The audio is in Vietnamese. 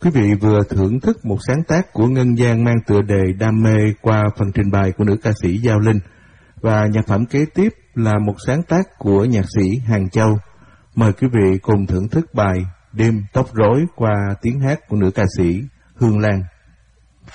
Quý vị vừa thưởng thức một sáng tác của Ngân Giang mang tựa đề Đam mê qua phần trình bày của nữ ca sĩ Giao Linh. Và nhạc phẩm kế tiếp là một sáng tác của nhạc sĩ Hàng Châu. Mời quý vị cùng thưởng thức bài Đêm tóc rối qua tiếng hát của nữ ca sĩ Hương Lan.